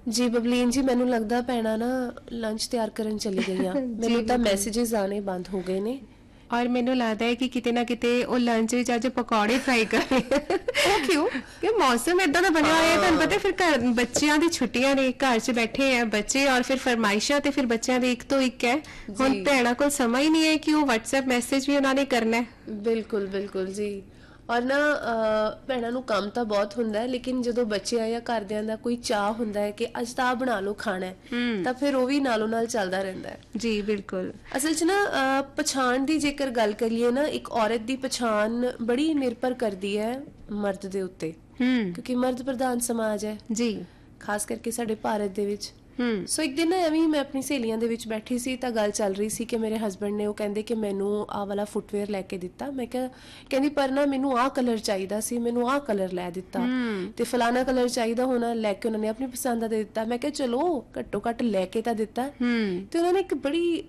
ਜੀ ਬਬਲੀਨ ਜੀ, ਮੈਨੂੰ ਲੱਗਦਾ ਭੈਣਾਂ ਨਾ ਲੰਚ ਤਿਆਰ ਕਰਨ ਚਲੀ ਗਈਆਂ। ਮੈਨੂੰ ਤਾਂ ਮੈਸੇजेस ਆਣੇ ਬੰਦ ਹੋ ਗਏ ਨੇ। ਔਰ ਮੈਨੂੰ ਲੱਗਦਾ ਹੈ ਕਿ ਕਿਤੇ ਨਾ ਕਿਤੇ ਉਹ ਲੰਚ ਵਿੱਚ ਅੱਜ ਪਕੌੜੇ ਫਰਾਈ ਕਰ ਰਹੇ। ਉਹ ਕਿਉਂ? ਕਿ ਮੌਸਮ ਇਦਾਂ ਦਾ ਬਣਿਆ ਹੋਇਆ ਹੈ, ਤੁਹਾਨੂੰ ਪਤਾ ਫਿਰ ਘਰ ਬੱਚਿਆਂ ਦੀ ਛੁੱਟੀਆਂ ਨੇ, ਘਰ 'ਚ ਬੈਠੇ ਆ ਬੱਚੇ, ਔਰ ਫਿਰ ਫਰਮਾਇਸ਼ਾਂ ਤੇ ਫਿਰ ਬੱਚਿਆਂ ਦੇ ਇੱਕ ਤੋਂ ਇੱਕ ਹੈ। ਹੁਣ ਭੈਣਾਂ ਕੋਲ ਸਮਾਂ ਹੀ ਨਹੀਂ ਹੈ ਕਿ ਉਹ WhatsApp ਮੈਸੇਜ ਵੀ ਉਹਨਾਂ ਨੇ ਕਰਨਾ ਹੈ। ਬਿਲਕੁਲ ਬਿਲकुल ਜੀ। ਔਰ ਨਾ ਭੈਣਾਂ ਨੂੰ ਕੰਮ ਤਾਂ ਬਹੁਤ ਹੁੰਦਾ ਹੈ, ਲੇਕਿਨ ਜਦੋਂ ਬੱਚੇ ਆ ਜਾਂ ਘਰਦਿਆਂ ਦਾ ਕੋਈ ਚਾਹ ਹੁੰਦਾ ਹੈ ਕਿ ਅੱਜ ਤਾਂ ਬਣਾ ਲਓ ਖਾਣਾ, ਤਾਂ ਫਿਰ ਉਹ ਵੀ ਨਾਲੋਂ ਨਾਲ ਚੱਲਦਾ ਰਹਿੰਦਾ ਹੈ। ਜੀ ਬਿਲਕੁਲ। ਅਸਲ 'ਚ ਨਾ ਪਛਾਣ ਦੀ ਜੇਕਰ ਗੱਲ ਕਰੀਏ ਨਾ, ਇੱਕ ਔਰਤ ਦੀ ਪਛਾਣ ਬੜੀ ਨਿਰਭਰ ਕਰਦੀ ਹੈ ਮਰਦ ਦੇ ਉੱਤੇ, ਕਿਉਂਕਿ ਮਰਦ ਪ੍ਰਧਾਨ ਸਮਾਜ ਹੈ ਜੀ, ਖਾਸ ਕਰਕੇ ਸਾਡੇ ਭਾਰਤ ਦੇ ਵਿੱਚ। ਸੋ ਇੱਕ ਦਿਨ ਨਾ ਐਵੇਂ ਮੈਂ ਆਪਣੀ ਸਹੇਲੀਆਂ ਦੇ ਵਿੱਚ ਬੈਠੀ ਸੀ, ਤਾਂ ਗੱਲ ਚੱਲ ਰਹੀ ਸੀ ਕਿ ਮੇਰੇ ਹਸਬੈਂਡ ਨੇ, ਉਹ ਕਹਿੰਦੇ ਕਿ ਮੈਨੂੰ ਆਹ ਵਾਲਾ ਫੁੱਟਵੇਅਰ ਲੈ ਕੇ ਦਿੱਤਾ। ਮੈਂ ਕਿਹਾ, ਕਹਿੰਦੀ ਪਰ ਨਾ ਮੈਨੂੰ ਆਹ ਕਲਰ ਚਾਹੀਦਾ ਸੀ, ਮੈਨੂੰ ਆਹ ਕਲਰ ਲੈ ਦਿੱਤਾ, ਤੇ ਫਲਾਣਾ ਕਲਰ ਚਾਹੀਦਾ ਹੋਣਾ, ਲੈ ਕੇ ਉਹਨਾਂ ਨੇ ਆਪਣੀ ਪਸੰਦ ਦਾ ਦੇ ਦਿੱਤਾ। ਮੈਂ ਕਿਹਾ ਚਲੋ ਘੱਟੋ ਘੱਟ ਲੈ ਕੇ ਤਾਂ ਦਿੱਤਾ। ਤੇ ਉਹਨਾਂ ਨੇ ਇੱਕ ਬੜੀ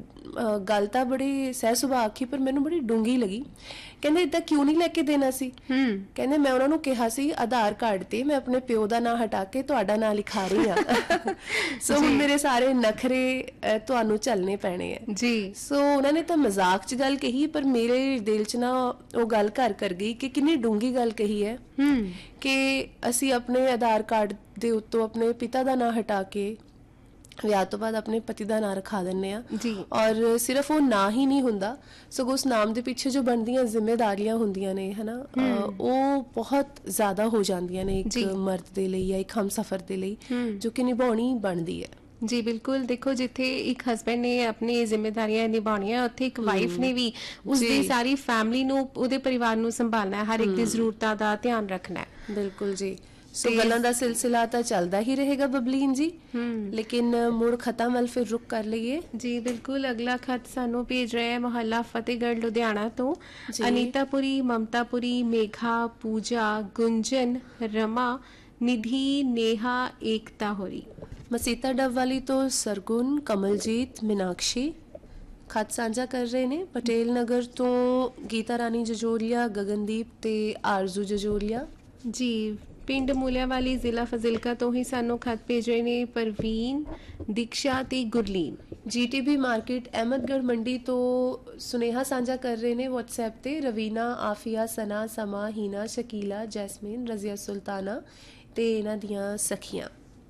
ਗੱਲ ਤਾਂ ਬੜੀ ਸਹਿ ਸੁਭਾਅ ਆਖੀ, ਪਰ ਮੈਨੂੰ ਬੜੀ ਡੂੰਗੀ ਲੱਗੀ। ਕਹਿੰਦੇ ਏਦਾਂ ਕਿਉਂ ਨਹੀਂ ਲੈ ਕੇ ਦੇਣਾ ਸੀ? ਕਹਿੰਦੇ ਮੈਂ ਉਹਨਾਂ ਨੂੰ ਕਿਹਾ ਸੀ ਆਧਾਰ ਕਾਰਡ ਤੇ ਮੈਂ ਆਪਣੇ ਪਿਓ ਦਾ ਨਾਂ ਹਟਾ ਕੇ ਤੁਹਾਡਾ ਨਾਂ ਲਿਖਾ ਰਹੀ ਹਾਂ। ਸੋ ਹੁਣ ਮੇਰੇ ਸਾਰੇ ਨਖਰੇ ਤੁਹਾਨੂੰ ਝੱਲਣੇ ਪੈਣੇ ਆ ਜੀ। ਸੋ ਉਹਨਾਂ ਨੇ ਤਾਂ ਮਜ਼ਾਕ 'ਚ ਗੱਲ ਕਹੀ, ਪਰ ਮੇਰੇ ਦਿਲ 'ਚ ਨਾ ਉਹ ਗੱਲ ਘਰ ਕਰ ਗਈ ਕਿ ਕਿੰਨੀ ਡੂੰਗੀ ਗੱਲ ਕਹੀ ਹੈ ਕਿ ਅਸੀਂ ਆਪਣੇ ਆਧਾਰ ਕਾਰਡ ਦੇ ਉੱਤੋਂ ਆਪਣੇ ਪਿਤਾ ਦਾ ਨਾਂ ਹਟਾ ਕੇ ਵਿਆਹ ਤੋਂ ਬਾਅਦ ਆਪਣੇ ਪਤੀ ਦਾ ਨਾਂ ਰਖਾ ਦਿੰਦੇ ਆ। ਔਰ ਸਿਰਫ ਉਹ ਨਾਂ ਹੀ ਨਹੀਂ ਹੁੰਦਾ, ਸਗੋਂ ਉਸ ਨਾਮ ਦੇ ਪਿੱਛੇ ਜੋ ਬਣਦੀਆਂ ਜ਼ਿੰਮੇਦਾਰੀਆਂ ਹੁੰਦੀਆਂ ਨੇ, ਹਨਾ, ਉਹ ਬਹੁਤ ਜ਼ਿਆਦਾ ਹੋ ਜਾਂਦੀਆਂ ਨੇ ਇੱਕ ਮਰਦ ਦੇ ਲਈ ਜਾਂ ਇੱਕ ਹਮਸਫਰ ਦੇ ਲਈ, ਜੋ ਕਿ ਨਿਭਾਉਣੀ ਬਣਦੀ ਹੈ। ਜੀ ਬਿਲਕੁਲ। ਦੇਖੋ, ਜਿੱਥੇ ਇੱਕ ਹਸਬੈਂਡ ਨੇ ਆਪਣੀ ਜ਼ਿੰਮੇਦਾਰੀਆਂ ਨਿਭਾਉਣੀਆਂ, ਉੱਥੇ ਇੱਕ ਵਾਈਫ ਨੇ ਵੀ ਉਸਦੀ ਸਾਰੀ ਫੈਮਿਲੀ ਨੂੰ, ਉਹਦੇ ਪਰਿਵਾਰ ਨੂੰ ਸੰਭਾਲਣਾ, ਹਰ ਇੱਕ ਦੀ ਜ਼ਰੂਰਤਾਂ ਦਾ ਧਿਆਨ ਰੱਖਣਾ। ਬਿਲਕੁਲ ਜੀ। ਸੋ ਗੱਲਾਂ ਦਾ ਸਿਲਸਿਲਾ ਤਾਂ ਚੱਲਦਾ ਹੀ ਰਹੇਗਾ ਬਬਲੀਨ ਜੀ, ਲੇਕਿਨ ਮੁੜ ਖਤਮ ਵੱਲ ਫਿਰ ਰੁਕ ਕਰ ਲਈਏ। ਜੀ ਬਿਲਕੁਲ। ਅਗਲਾ ਖਤ ਸਾਨੂੰ ਭੇਜ ਰਹੇ ਹੈ ਮੁਹੱਲਾ ਫਤਿਹਗੜ੍ਹ ਲੁਧਿਆਣਾ ਤੋਂ ਅਨੀਤਾਪੁਰੀ, ਮਮਤਾਪੁਰੀ, ਮੇਘਾ, ਪੂਜਾ, ਗੁੰਜਨ, ਰਮਾ, ਨਿਧੀ, ਨੇਹਾ, ਏਕਤਾ ਹੋਰੀ। ਮਸੀਤਾ ਡੱਬਵਾਲੀ ਤੋਂ ਸਰਗੁਣ, ਕਮਲਜੀਤ, ਮੀਨਾਕਸ਼ੀ ਖਤ ਸਾਂਝਾ ਕਰ ਰਹੇ ਨੇ। ਪਟੇਲ ਨਗਰ ਤੋਂ ਗੀਤਾ ਰਾਣੀ ਜਜੋਰੀਆ, ਗਗਨਦੀਪ ਤੇ ਆਰਜ਼ੂ ਜਜੋਰੀਆ ਜੀ। ਪਿੰਡ ਮੂਲਿਆਂਵਾਲੀ, ਜ਼ਿਲ੍ਹਾ ਫਜ਼ਿਲਕਾ ਤੋਂ ਹੀ ਸਾਨੂੰ ਖਤ ਭੇਜ ਰਹੇ ਨੇ ਪ੍ਰਵੀਨ, ਦੀਕਸ਼ਾ ਤੇ ਗੁਰਲੀਨ। GTB ਮਾਰਕੀਟ ਅਹਿਮਦਗੜ੍ਹ ਮੰਡੀ ਤੋਂ ਸੁਨੇਹਾ ਸਾਂਝਾ ਕਰ ਰਹੇ ਨੇ WhatsApp ਤੇ ਰਵੀਨਾ, ਆਫੀਆ, ਸਨਾ, ਸਮਾ, ਹੀਨਾ, ਸ਼ਕੀਲਾ, ਜੈਸਮੀਨ, ਰਜ਼ੀਆ ਸੁਲਤਾਨਾ ਤੇ ਇਹਨਾਂ ਦੀਆਂ ਸਖੀਆਂ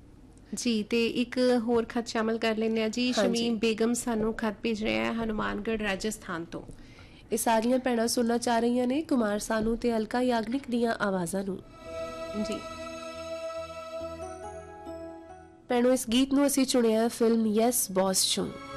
ਜੀ। ਤੇ ਇੱਕ ਹੋਰ ਖਤ ਸ਼ਾਮਲ ਕਰ ਲੈਂਦੇ ਆ ਜੀ। ਸ਼ਮੀਮ ਬੇਗਮ ਸਾਨੂੰ ਖਤ ਭੇਜ ਰਹੇ ਹੈ ਹਨੂਮਾਨਗੜ੍ਹ ਰਾਜਸਥਾਨ ਤੋਂ। ਇਹ ਸਾਰੀਆਂ ਭੈਣਾਂ ਸੁਣਨਾ ਚਾਹ ਰਹੀਆਂ ਨੇ ਕੁਮਾਰ ਸਾਨੂ ਤੇ ਅਲਕਾ ਯਾਗਨਿਕ ਦੀਆਂ ਆਵਾਜ਼ਾਂ ਨੂੰ ਜੀ। ਭੈਣੋ, ਇਸ ਗੀਤ ਨੂੰ ਅਸੀਂ ਚੁਣਿਆ ਫਿਲਮ ਯੈਸ ਬੌਸ ਚੋਂ।